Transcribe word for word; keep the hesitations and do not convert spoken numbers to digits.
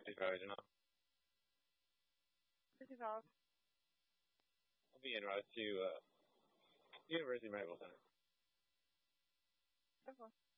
fifty-five, you know. fifty-five. I'll be enrolled to uh, University of Medical Center. Okay.